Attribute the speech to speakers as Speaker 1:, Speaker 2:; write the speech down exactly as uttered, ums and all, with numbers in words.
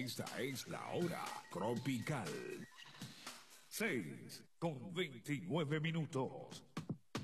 Speaker 1: Esta es la hora tropical. seis con veintinueve minutos.